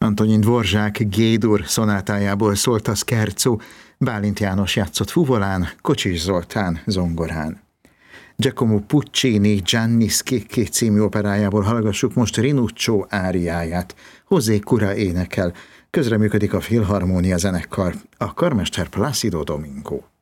Antonin Dvorzsák G-dur szonátájából szólt a Scherzo, Bálint János játszott fuvolán, Kocsis Zoltán zongorán. Giacomo Puccini Gianni Schicchi című operájából hallgassuk most Rinuccio áriáját. José Cura énekel, közreműködik a Filharmónia zenekar, a karmester Plácido Domingo.